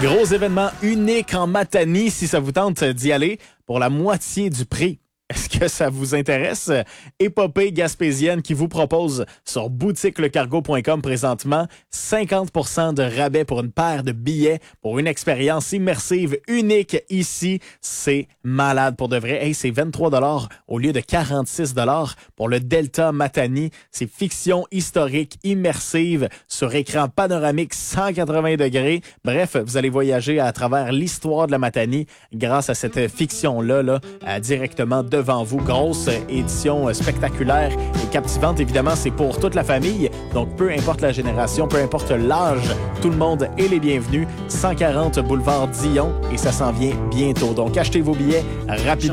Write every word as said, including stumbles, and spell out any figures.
Gros événement unique en Matanie, si ça vous tente d'y aller, pour la moitié du prix. Est-ce que ça vous intéresse? Épopée gaspésienne qui vous propose sur boutique le cargo point com présentement cinquante pour cent de rabais pour une paire de billets pour une expérience immersive unique ici. C'est malade pour de vrai. Hey, c'est vingt-trois dollars au lieu de quarante-six dollars pour le Delta Matanie. C'est fiction historique immersive sur écran panoramique cent quatre-vingts degrés. Bref, vous allez voyager à travers l'histoire de la Matanie grâce à cette fiction-là, là, euh, directement devant vous. Grosse édition spectaculaire et captivante. Évidemment, c'est pour toute la famille. Donc, peu importe la génération, peu importe l'âge, tout le monde est les bienvenus. cent quarante boulevard Dion et ça s'en vient bientôt. Donc, achetez vos billets rapidement.